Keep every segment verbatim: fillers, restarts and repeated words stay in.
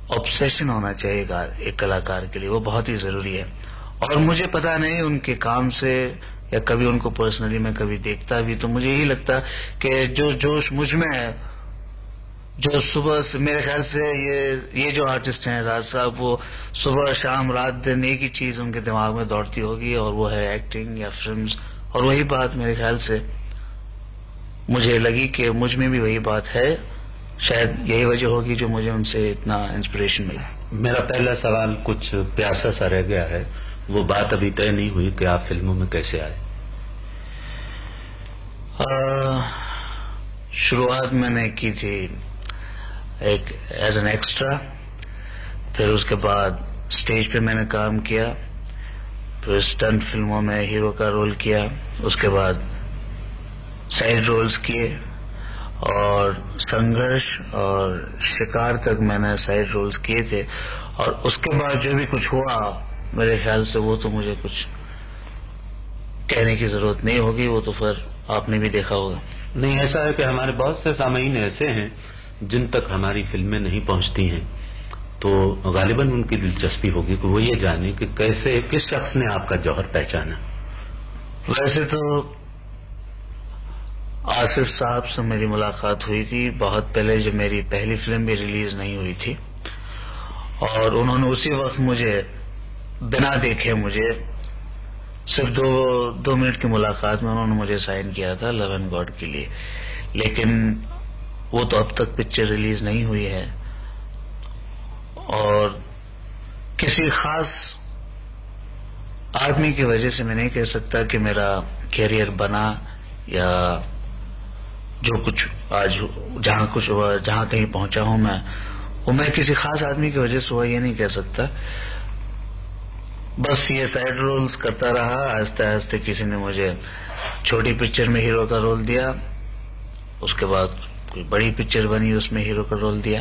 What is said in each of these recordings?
Obsession होना चाहिए एक कलाकार के लिए, वो बहुत ही जरूरी है। और मुझे पता नहीं उनके काम से या कभी उनको पर्सनली मैं कभी देखता भी तो मुझे यही लगता कि जो जोश मुझ में है, जो सुबह से मेरे ख्याल से ये ये जो आर्टिस्ट हैं राज साहब, वो सुबह शाम रात दिन एक ही चीज उनके दिमाग में दौड़ती होगी और वो है एक्टिंग या फिल्म्स। और वही बात मेरे ख्याल से मुझे लगी कि मुझ में भी वही बात है, शायद यही वजह होगी जो मुझे उनसे इतना इंस्पिरेशन मिला। मेरा पहला सवाल कुछ प्यासा सा रह गया है, वो बात अभी तय नहीं हुई कि आप फिल्मों में कैसे आए। शुरुआत मैंने की थी एक एज एन एक्स्ट्रा, फिर उसके बाद स्टेज पे मैंने काम किया, फिर स्टंट फिल्मों में हीरो का रोल किया, उसके बाद साइड रोल्स किए और संघर्ष और शिकार तक मैंने साइड रोल्स किए थे। और उसके बाद जो भी कुछ हुआ मेरे ख्याल से वो तो मुझे कुछ कहने की जरूरत नहीं होगी, वो तो फिर आपने भी देखा होगा। नहीं, ऐसा है कि हमारे बहुत से सामाईन ऐसे हैं जिन तक हमारी फिल्में नहीं पहुंचती हैं, तो गालिबन उनकी दिलचस्पी होगी कि वो ये जाने कि कैसे किस शख्स ने आपका जौहर पहचाना। वैसे तो आसिफ साहब से मेरी मुलाकात हुई थी बहुत पहले, जब मेरी पहली फिल्म भी रिलीज नहीं हुई थी, और उन्होंने उसी वक्त मुझे बिना देखे मुझे सिर्फ दो दो मिनट की मुलाकात में उन्होंने मुझे साइन किया था लव एंड गॉड के लिए। लेकिन वो तो अब तक पिक्चर रिलीज नहीं हुई है और किसी खास आदमी की वजह से मैं नहीं कह सकता कि मेरा कैरियर बना या जो कुछ आज जहां कुछ हुआ, जहां कहीं पहुंचा हूं मैं, वो मैं किसी खास आदमी की वजह से हुआ ये नहीं कह सकता। बस ये साइड रोल्स करता रहा, आहिस्ते आहिस्ते किसी ने मुझे छोटी पिक्चर में हीरो का रोल दिया, उसके बाद कोई बड़ी पिक्चर बनी उसमें हीरो का रोल दिया।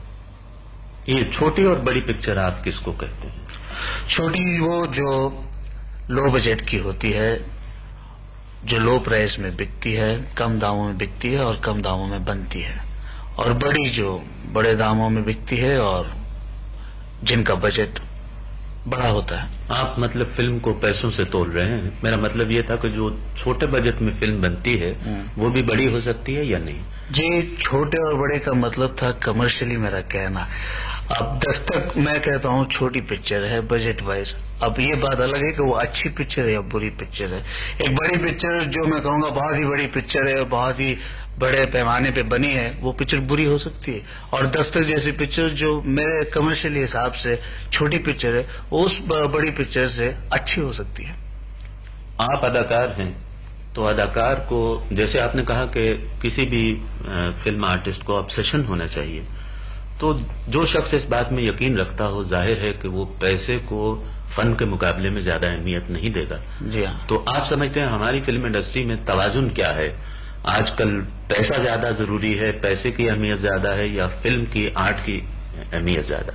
ये छोटी और बड़ी पिक्चर आप किसको कहते हैं? छोटी वो जो लो बजट की होती है, जो लो प्राइस में बिकती है, कम दामों में बिकती है और कम दामों में बनती है, और बड़ी जो बड़े दामों में बिकती है और जिनका बजट बड़ा होता है। आप मतलब फिल्म को पैसों से तोल रहे हैं। मेरा मतलब ये था कि जो छोटे बजट में फिल्म बनती है वो भी बड़ी हो सकती है या नहीं? जी, छोटे और बड़े का मतलब था कमर्शियली मेरा कहना। अब दस्तक मैं कहता हूँ छोटी पिक्चर है बजट वाइज। अब ये बात अलग है कि वो अच्छी पिक्चर है या बुरी पिक्चर है। एक बड़ी पिक्चर जो मैं कहूँगा बहुत ही बड़ी पिक्चर है, बहुत ही बड़े पैमाने पे बनी है, वो पिक्चर बुरी हो सकती है। और दस्तक जैसी पिक्चर जो मेरे कमर्शियल हिसाब से छोटी पिक्चर है, वो उस बड़ी पिक्चर से अच्छी हो सकती है। आप अदाकार हैं, तो अदाकार को जैसे आपने कहा कि किसी भी फिल्म आर्टिस्ट को ऑब्सेशन होना चाहिए, तो जो शख्स इस बात में यकीन रखता हो, जाहिर है कि वो पैसे को फन के मुकाबले में ज्यादा अहमियत नहीं देगा। जी हाँ। तो आप समझते हैं हमारी फिल्म इंडस्ट्री में तवाजुन क्या है? आजकल पैसा ज्यादा जरूरी है, पैसे की अहमियत ज्यादा है, या फिल्म की आर्ट की अहमियत ज्यादा?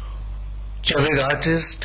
जब एक आर्टिस्ट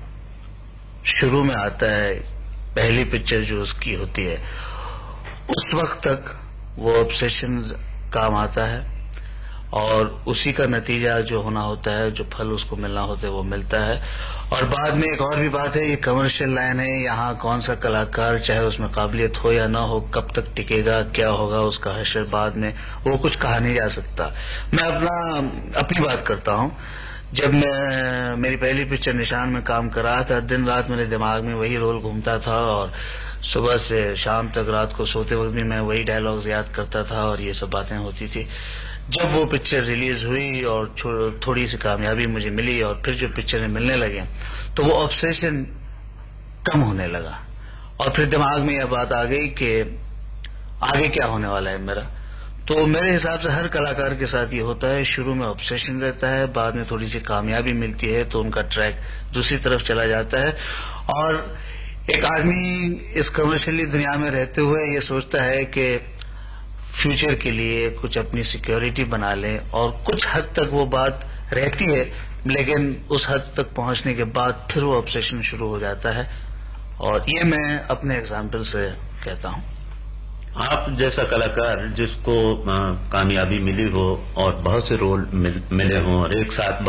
शुरू में आता है, पहली पिक्चर जो उसकी होती है, उस वक्त तक वो ऑब्सेशन काम आता है और उसी का नतीजा जो होना होता है, जो फल उसको मिलना होता है, वो मिलता है। और बाद में एक और भी बात है, ये कमर्शियल लाइन है, यहाँ कौन सा कलाकार चाहे उसमें काबिलियत हो या ना हो, कब तक टिकेगा, क्या होगा उसका हशर बाद में, वो कुछ कहा नहीं जा सकता। मैं अपना अपनी बात करता हूँ। जब मैं मेरी पहली पिक्चर निशान में काम कर रहा था, दिन रात मेरे दिमाग में वही रोल घूमता था और सुबह से शाम तक रात को सोते वक्त भी मैं वही डायलॉग्स याद करता था और ये सब बातें होती थी। जब वो पिक्चर रिलीज हुई और थोड़ी सी कामयाबी मुझे मिली और फिर जो पिक्चरें मिलने लगे, तो वो ऑब्सेशन कम होने लगा और फिर दिमाग में यह बात आ गई कि आगे क्या होने वाला है मेरा। तो मेरे हिसाब से हर कलाकार के साथ ये होता है, शुरू में ऑब्सेशन रहता है, बाद में थोड़ी सी कामयाबी मिलती है तो उनका ट्रैक दूसरी तरफ चला जाता है। और एक आदमी इस कमर्शियली दुनिया में रहते हुए ये सोचता है कि फ्यूचर के लिए कुछ अपनी सिक्योरिटी बना लें, और कुछ हद तक वो बात रहती है, लेकिन उस हद तक पहुंचने के बाद फिर वो ऑब्सेशन शुरू हो जाता है। और ये मैं अपने एग्जाम्पल से कहता हूं। आप जैसा कलाकार जिसको कामयाबी मिली हो और बहुत से रोल मिल, मिले हों और एक साथ